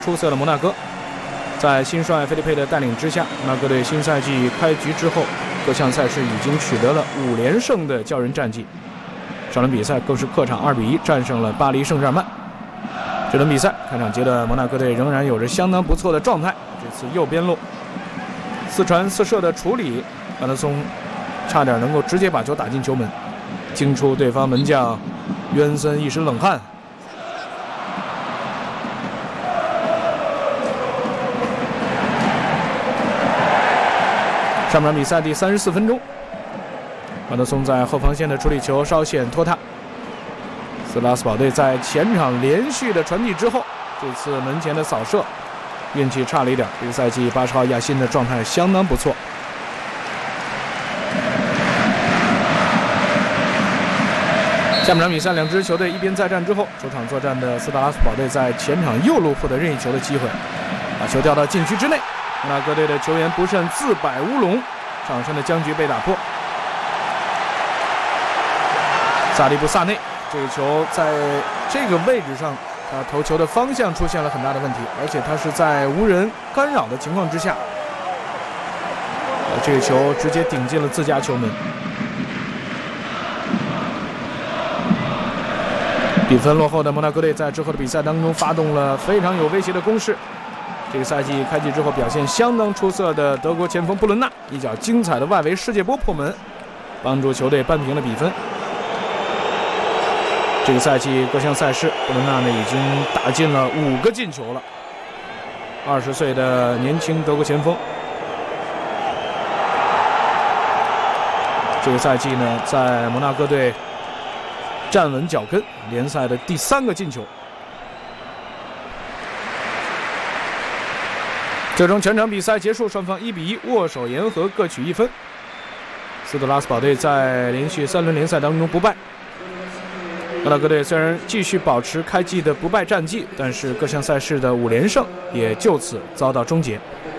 出色的摩纳哥，在新帅费利佩的带领之下，摩纳哥队新赛季开局之后，各项赛事已经取得了5连胜的骄人战绩。上轮比赛更是客场2比1战胜了巴黎圣日耳曼。这轮比赛开场阶段，摩纳哥队仍然有着相当不错的状态。这次右边路4传4射的处理，安德松差点能够直接把球打进球门，惊出对方门将约恩森一身冷汗。上半场比赛第34分钟，安德松在后防线的处理球稍显拖沓。斯拉斯堡队在前场连续的传递之后，这次门前的扫射运气差了一点。这个赛季80号亚辛的状态相当不错。下半场比赛，两支球队一边再战之后，主场作战的斯达拉斯堡队在前场右路获得任意球的机会，把球调到禁区之内。摩纳哥队的球员不慎自摆乌龙，场上的僵局被打破。萨利布萨内这个球在这个位置上，他投球的方向出现了很大的问题，而且他是在无人干扰的情况之下，这个球直接顶进了自家球门。比分落后的摩纳哥队在之后的比赛当中发动了非常有威胁的攻势。这个赛季开季之后表现相当出色的德国前锋布伦纳一脚精彩的外围世界波破门，帮助球队扳平了比分。这个赛季各项赛事，布伦纳呢已经打进了5个进球了。20岁的年轻德国前锋，这个赛季呢在摩纳哥队站稳脚跟，联赛的第3个进球。最终全场比赛结束，双方1比1握手言和，各取1分。斯特拉斯堡队在连续3轮联赛当中不败。摩纳哥队虽然继续保持开季的不败战绩，但是各项赛事的5连胜也就此遭到终结。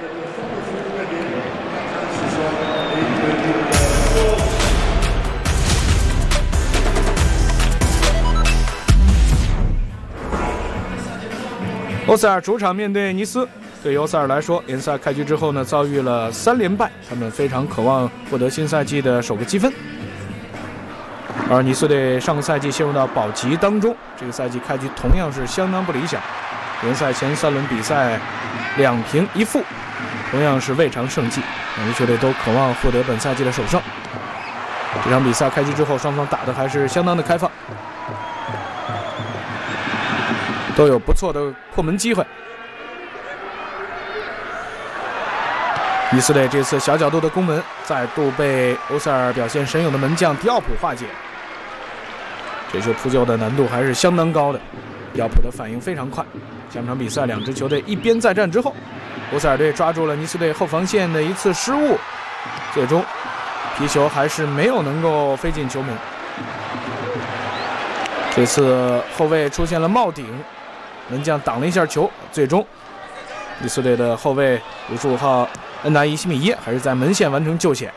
欧塞尔主场面对尼斯。对于欧塞尔来说，联赛开局之后呢，遭遇了3连败，他们非常渴望获得新赛季的首个积分。而尼斯队上个赛季陷入到保级当中，这个赛季开局同样是相当不理想，联赛前3轮比赛2平1负，同样是未尝胜绩，两支球队都渴望获得本赛季的首胜。这场比赛开局之后，双方打得还是相当的开放，都有不错的破门机会。尼斯队这次小角度的攻门再度被欧塞尔表现神勇的门将迪奥普化解，这球扑救的难度还是相当高的，迪奥普的反应非常快。下半场比赛两支球队一边再战之后，欧塞尔队抓住了尼斯队后防线的一次失误，最终皮球还是没有能够飞进球门。这次后卫出现了帽顶，门将挡了一下球，最终尼斯队的后卫55号恩达伊西米耶还是在门线完成救险。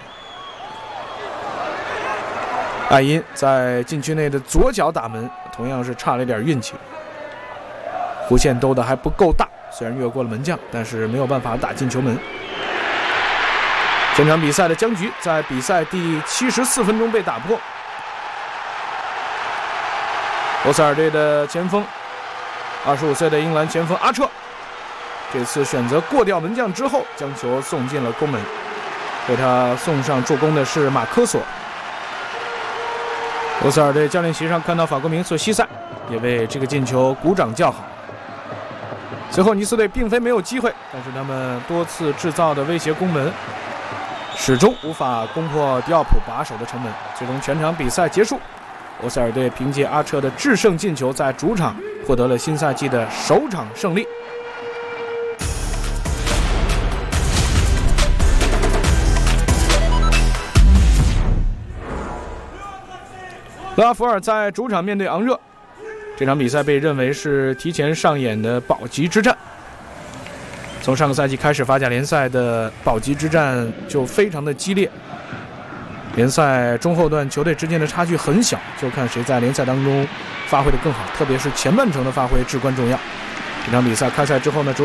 艾因在禁区内的左脚打门，同样是差了一点运气，弧线兜的还不够大，虽然越过了门将，但是没有办法打进球门。全场比赛的僵局在比赛第74分钟被打破。欧塞尔队的前锋25岁的英格兰前锋阿彻，这次选择过掉门将之后，将球送进了攻门，为他送上助攻的是马科索。欧塞尔队教练席上看到法国名宿西塞，也为这个进球鼓掌叫好。随后尼斯队并非没有机会，但是他们多次制造的威胁攻门，始终无法攻破迪奥普把守的城门。最终全场比赛结束，欧塞尔队凭借阿彻的制胜进球，在主场获得了新赛季的首场胜利。勒阿弗尔在主场面对昂热，这场比赛被认为是提前上演的保级之战。从上个赛季开始，法甲联赛的保级之战就非常的激烈，联赛中后段球队之间的差距很小，就看谁在联赛当中发挥的更好，特别是前半程的发挥至关重要。 这场比赛开赛之后呢，